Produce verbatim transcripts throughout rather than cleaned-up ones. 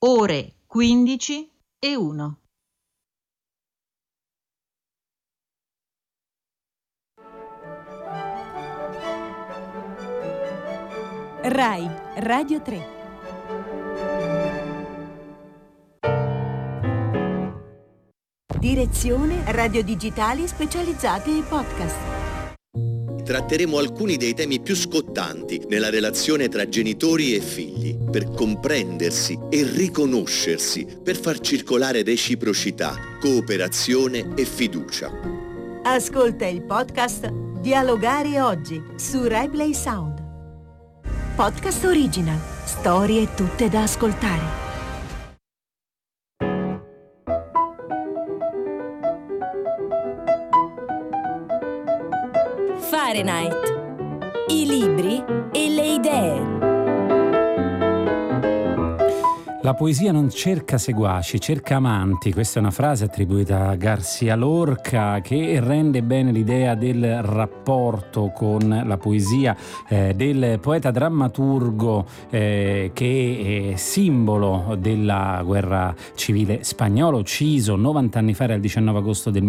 ore quindici e uno. Rai Radio tre. Direzione radio digitali specializzati e podcast. Tratteremo alcuni dei temi più scottanti nella relazione tra genitori e figli, per comprendersi e riconoscersi, per far circolare reciprocità, cooperazione e fiducia. Ascolta il podcast Dialogare oggi su Rai Play Sound. Podcast original, storie tutte da ascoltare. Fahrenheit. I libri e le idee. La poesia non cerca seguaci, cerca amanti. Questa è una frase attribuita a García Lorca che rende bene l'idea del rapporto con la poesia eh, del poeta drammaturgo eh, che è simbolo della guerra civile spagnola, ucciso novanta anni fa, era il diciannove agosto del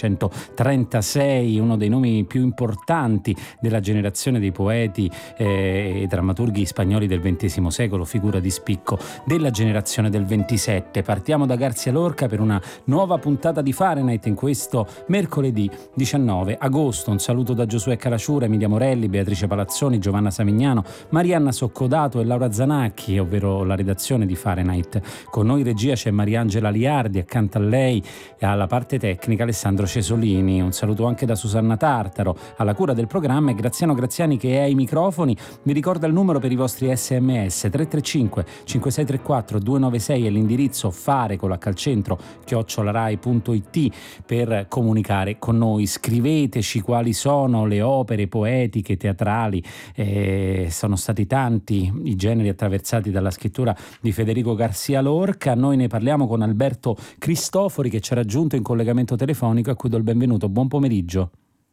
millenovecentotrentasei, uno dei nomi più importanti della generazione dei poeti eh, e drammaturghi spagnoli del ventesimo secolo, figura di spicco della generazione del ventisette. Partiamo da García Lorca per una nuova puntata di Fahrenheit in questo mercoledì diciannove agosto. Un saluto da Giosuè Calacciura, Emilia Morelli, Beatrice Palazzoni, Giovanna Savignano, Marianna Soccodato e Laura Zanacchi, ovvero la redazione di Fahrenheit. Con noi in regia c'è Mariangela Liardi, accanto a lei e alla parte tecnica Alessandro Cesolini. Un saluto anche da Susanna Tartaro alla cura del programma e Graziano Graziani che è ai microfoni. Vi ricorda il numero per i vostri sms: tre tre cinque cinque sei tre quattro due nove sei e l'indirizzo fare con l'H al centro chiocciolarai punto it per comunicare con noi. Scriveteci quali sono le opere poetiche, teatrali, eh, sono stati tanti i generi attraversati dalla scrittura di Federico García Lorca. Noi ne parliamo con Alberto Cristofori che ci ha raggiunto in collegamento telefonico, a cui do il benvenuto. Buon pomeriggio.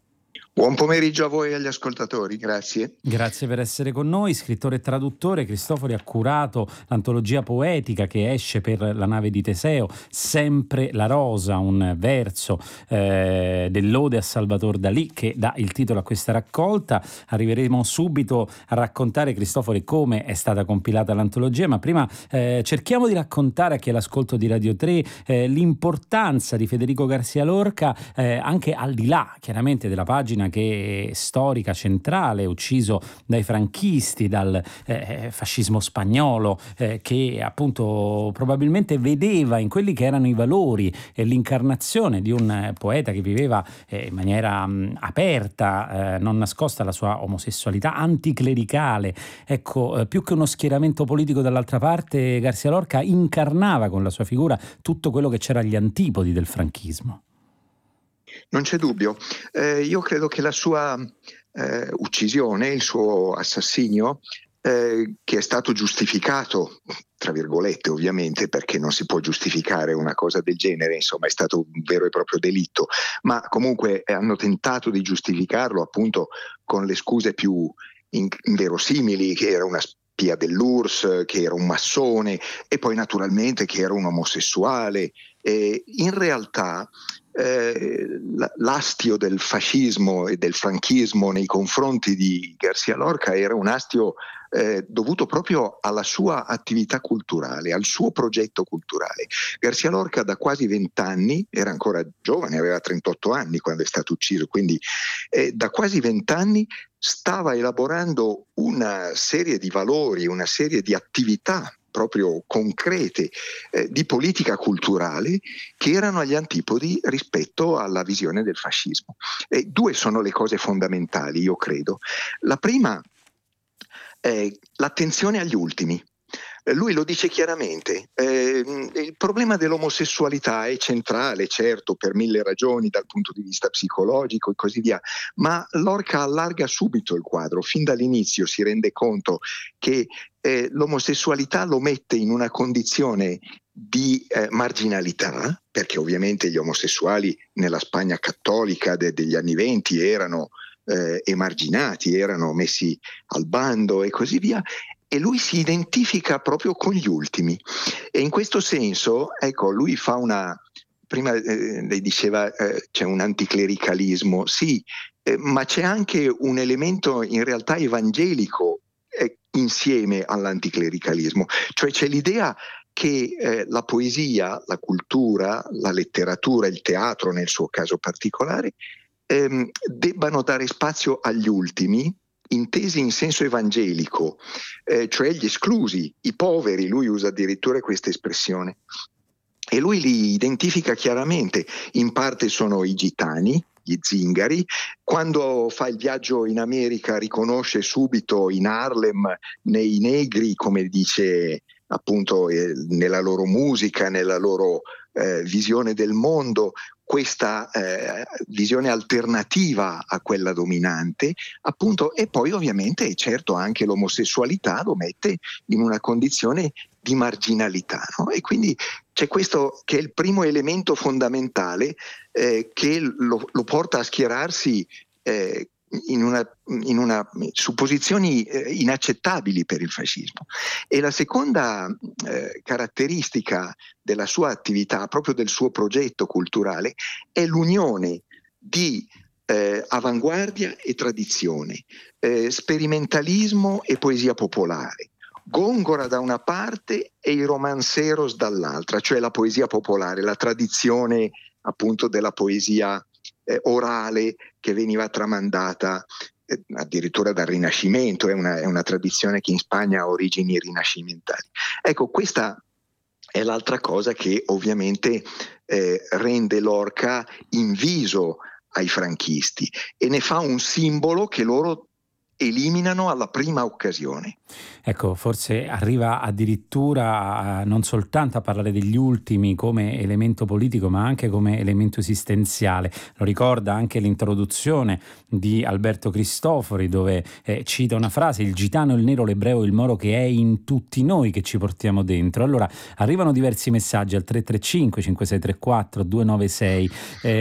Buon pomeriggio a voi e agli ascoltatori, grazie. Grazie per essere con noi. Scrittore e traduttore, Cristofori ha curato l'antologia poetica che esce per La nave di Teseo, Sempre la rosa, un verso eh, dell'ode a Salvador Dalì che dà il titolo a questa raccolta. Arriveremo subito a raccontare, Cristofori, come è stata compilata l'antologia, ma prima eh, cerchiamo di raccontare a chi è all'ascolto di Radio tre eh, l'importanza di Federico García Lorca eh, anche al di là, chiaramente, della pagina che è storica, centrale, ucciso dai franchisti, dal eh, fascismo spagnolo, eh, che appunto probabilmente vedeva in quelli che erano i valori e l'incarnazione di un eh, poeta che viveva eh, in maniera mh, aperta, eh, non nascosta la sua omosessualità, anticlericale. Ecco, eh, più che uno schieramento politico dall'altra parte, García Lorca incarnava con la sua figura tutto quello che c'era agli antipodi del franchismo. Non c'è dubbio. Eh, io credo che la sua eh, uccisione, il suo assassinio, eh, che è stato giustificato, tra virgolette ovviamente, perché non si può giustificare una cosa del genere, insomma è stato un vero e proprio delitto, ma comunque eh, hanno tentato di giustificarlo appunto con le scuse più in- inverosimili, che era una spia dell'U R S S, che era un massone e poi naturalmente che era un omosessuale. E in realtà Eh, l'astio del fascismo e del franchismo nei confronti di García Lorca era un astio eh, dovuto proprio alla sua attività culturale, al suo progetto culturale. García Lorca da quasi vent'anni, era ancora giovane, aveva trentotto anni quando è stato ucciso, quindi eh, da quasi vent'anni stava elaborando una serie di valori, una serie di attività proprio concrete eh, di politica culturale che erano agli antipodi rispetto alla visione del fascismo. E due sono le cose fondamentali, io credo. La prima è l'attenzione agli ultimi. Lui lo dice chiaramente, eh, il problema dell'omosessualità è centrale, certo, per mille ragioni dal punto di vista psicologico e così via, ma Lorca allarga subito il quadro, fin dall'inizio si rende conto che eh, l'omosessualità lo mette in una condizione di eh, marginalità, perché ovviamente gli omosessuali nella Spagna cattolica de- degli anni venti erano eh, emarginati, erano messi al bando e così via, e lui si identifica proprio con gli ultimi. E in questo senso, ecco, lui fa una... Prima eh, lei diceva eh, c'è un anticlericalismo, sì, eh, ma c'è anche un elemento in realtà evangelico eh, insieme all'anticlericalismo, cioè c'è l'idea che eh, la poesia, la cultura, la letteratura, il teatro nel suo caso particolare, ehm, debbano dare spazio agli ultimi, intesi in senso evangelico, eh, cioè gli esclusi, i poveri, lui usa addirittura questa espressione. E lui li identifica chiaramente, in parte sono i gitani, gli zingari. Quando fa il viaggio in America riconosce subito in Harlem, nei negri, come dice appunto eh, nella loro musica, nella loro eh, visione del mondo, questa eh, visione alternativa a quella dominante, appunto, e poi ovviamente certo anche l'omosessualità lo mette in una condizione di marginalità, no? E quindi c'è questo che è il primo elemento fondamentale eh, che lo, lo porta a schierarsi eh, in una, in una, su posizioni eh, inaccettabili per il fascismo. E la seconda eh, caratteristica della sua attività, proprio del suo progetto culturale, è l'unione di eh, avanguardia e tradizione, eh, sperimentalismo e poesia popolare, Góngora da una parte e i romanceros dall'altra, cioè la poesia popolare, la tradizione appunto della poesia eh, orale che veniva tramandata eh, addirittura dal Rinascimento, è una, è una tradizione che in Spagna ha origini rinascimentali. Ecco, questa è l'altra cosa che ovviamente eh, rende Lorca inviso ai franchisti e ne fa un simbolo che loro eliminano alla prima occasione. Ecco, forse arriva addirittura a, non soltanto a parlare degli ultimi come elemento politico, ma anche come elemento esistenziale. Lo ricorda anche l'introduzione di Alberto Cristofori, dove eh, cita una frase: il gitano, il nero, l'ebreo, il moro che è in tutti noi che ci portiamo dentro. Allora, arrivano diversi messaggi al tre tre cinque cinque sei tre quattro due nove sei.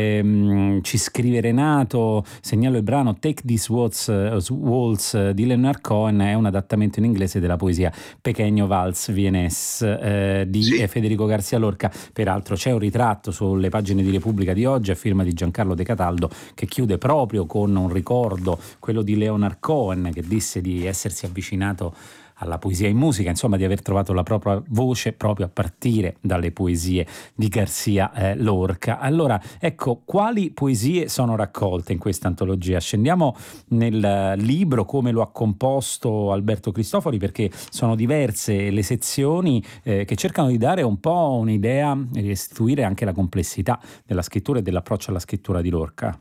Ehm, ci scrive Renato, segnalo il brano Take This Waltz, uh, Waltz uh, di Leonard Cohen, è un adattamento in inglese della poesia Pequeño Vals Vienes eh, di sì. Federico Garcia Lorca. Peraltro c'è un ritratto sulle pagine di Repubblica di oggi a firma di Giancarlo De Cataldo che chiude proprio con un ricordo, quello di Leonard Cohen, che disse di essersi avvicinato alla poesia in musica, insomma di aver trovato la propria voce proprio a partire dalle poesie di Garcia eh, Lorca. Allora, ecco, quali poesie sono raccolte in questa antologia? Scendiamo nel libro, come lo ha composto Alberto Cristofori, perché sono diverse le sezioni eh, che cercano di dare un po' un'idea e di restituire anche la complessità della scrittura e dell'approccio alla scrittura di Lorca.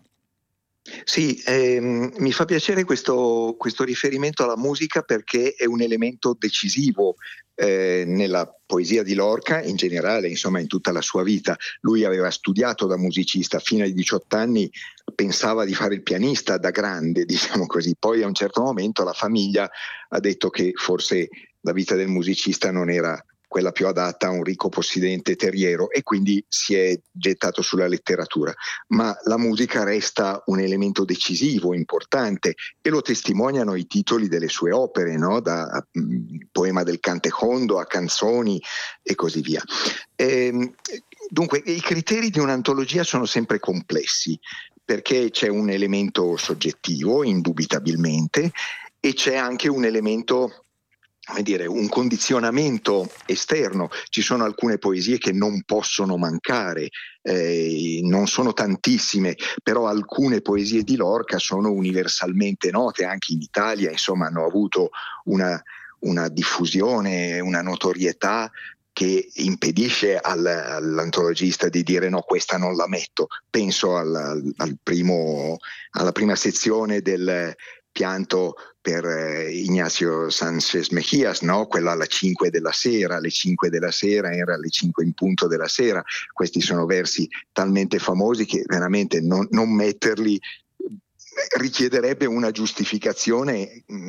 Sì, ehm, mi fa piacere questo, questo riferimento alla musica perché è un elemento decisivo eh, nella poesia di Lorca in generale, insomma in tutta la sua vita. Lui aveva studiato da musicista, fino ai diciotto anni pensava di fare il pianista da grande, diciamo così. Poi a un certo momento la famiglia ha detto che forse la vita del musicista non era quella più adatta a un ricco possidente terriero, e quindi si è gettato sulla letteratura. Ma la musica resta un elemento decisivo, importante, e lo testimoniano i titoli delle sue opere, no? Da um, Poema del Cantejondo a Canzoni e così via. Ehm, dunque, i criteri di un'antologia sono sempre complessi, perché c'è un elemento soggettivo, indubitabilmente, e c'è anche un elemento, come dire, un condizionamento esterno. Ci sono alcune poesie che non possono mancare, eh, non sono tantissime, però alcune poesie di Lorca sono universalmente note, anche in Italia, insomma, hanno avuto una, una diffusione, una notorietà che impedisce al, all'antologista di dire no, questa non la metto. Penso al, al primo, alla prima sezione del pianto per eh, Ignacio Sánchez Mejías, no? Quella alle cinque della sera, alle cinque della sera era alle cinque in punto della sera. Questi sono versi talmente famosi che veramente non, non metterli richiederebbe una giustificazione mh,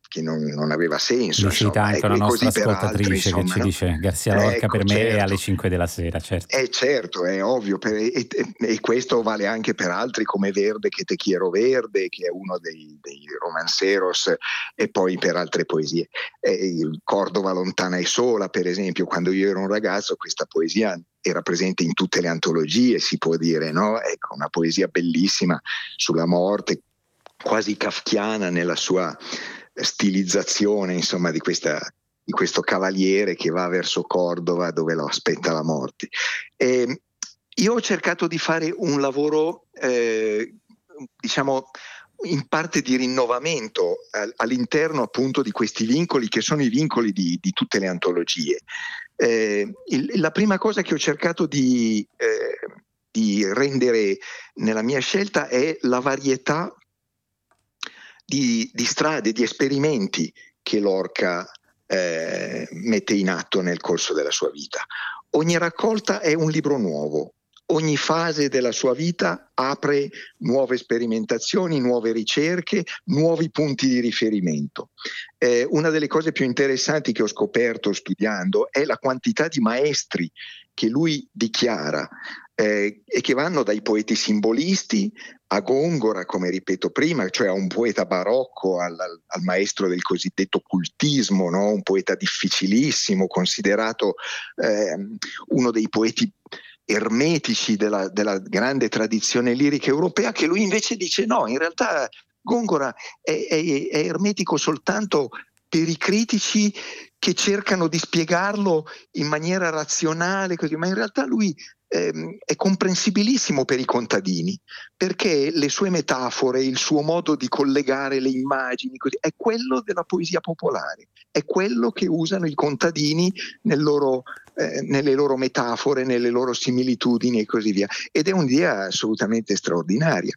che non, non aveva senso. Mi cita insomma, anche e, una e nostra così per altri, ascoltatrice che insomma, ci no? dice Garcia Lorca Ecco, per me è certo. alle cinque della sera, certo. Eh certo, è ovvio, per, e, e, e questo vale anche per altri come Verde che te quiero verde, che è uno dei, dei romanceros, e poi per altre poesie. Eh, Cordova lontana e sola, per esempio, quando io ero un ragazzo questa poesia era presente in tutte le antologie, si può dire, no? Ecco, una poesia bellissima sulla morte, quasi kafkiana nella sua stilizzazione, insomma, di questa di questo cavaliere che va verso Cordova dove lo aspetta la morte. E io ho cercato di fare un lavoro, eh, diciamo, in parte di rinnovamento all'interno appunto di questi vincoli che sono i vincoli di, di tutte le antologie. Eh, il, la prima cosa che ho cercato di, eh, di rendere nella mia scelta è la varietà di, di strade, di esperimenti che Lorca Eh, mette in atto nel corso della sua vita. Ogni raccolta è un libro nuovo, ogni fase della sua vita apre nuove sperimentazioni, nuove ricerche, nuovi punti di riferimento. Eh, una delle cose più interessanti che ho scoperto studiando è la quantità di maestri che lui dichiara eh, e che vanno dai poeti simbolisti a Góngora, come ripeto prima, cioè a un poeta barocco, al, al maestro del cosiddetto cultismo, no? Un poeta difficilissimo, considerato eh, uno dei poeti ermetici della, della grande tradizione lirica europea, che lui invece dice no, in realtà Góngora è, è, è ermetico soltanto per i critici che cercano di spiegarlo in maniera razionale, così, ma in realtà lui ehm, è comprensibilissimo per i contadini, perché le sue metafore, il suo modo di collegare le immagini, così, è quello della poesia popolare, è quello che usano i contadini nel loro, eh, nelle loro metafore, nelle loro similitudini e così via, ed è un'idea assolutamente straordinaria.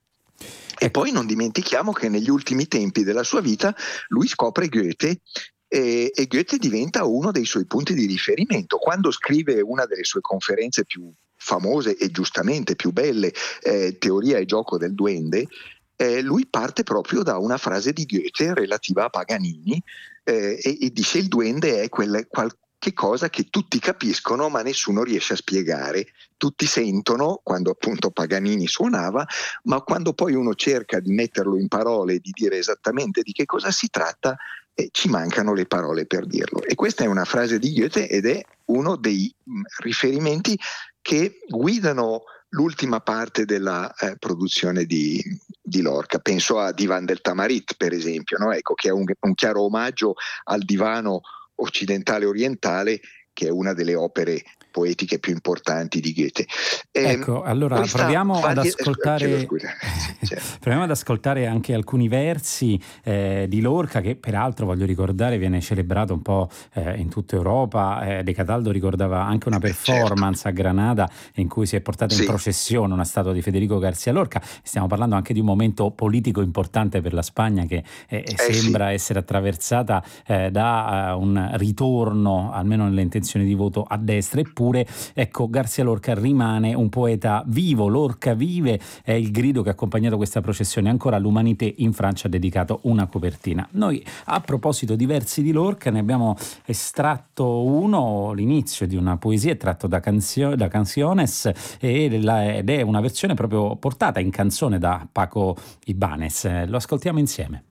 E poi non dimentichiamo che negli ultimi tempi della sua vita lui scopre Goethe e, e Goethe diventa uno dei suoi punti di riferimento. Quando scrive una delle sue conferenze più famose e giustamente più belle, eh, Teoria e gioco del duende, eh, lui parte proprio da una frase di Goethe relativa a Paganini eh, e, e dice: il duende è quel, qual, che cosa che tutti capiscono ma nessuno riesce a spiegare. Tutti sentono quando appunto Paganini suonava, ma quando poi uno cerca di metterlo in parole e di dire esattamente di che cosa si tratta, eh, ci mancano le parole per dirlo. E questa è una frase di Goethe ed è uno dei mh, riferimenti che guidano l'ultima parte della eh, produzione di, di Lorca. Penso a Divan del Tamarit, per esempio, no? Ecco, che è un, un chiaro omaggio al divano occidentale orientale, che è una delle opere poetiche più importanti di Goethe. Eh, ecco, allora proviamo varie... ad ascoltare scusa, sì, certo. proviamo ad ascoltare anche alcuni versi eh, di Lorca, che peraltro, voglio ricordare, viene celebrato un po' eh, in tutta Europa. eh, De Cataldo ricordava anche una performance certo. a Granada in cui si è portata in sì. processione una statua di Federico García Lorca. Stiamo parlando anche di un momento politico importante per la Spagna, che eh, eh, sembra sì. essere attraversata eh, da uh, un ritorno, almeno nelle intenzioni di voto, a destra. Eppure, ecco, García Lorca rimane un poeta vivo. Lorca vive è il grido che ha accompagnato questa processione. Ancora l'Humanité in Francia ha dedicato una copertina. Noi, a proposito di versi di Lorca, ne abbiamo estratto uno, l'inizio di una poesia tratto da, canzio- da Canciones, ed è una versione proprio portata in canzone da Paco Ibáñez. Lo ascoltiamo insieme.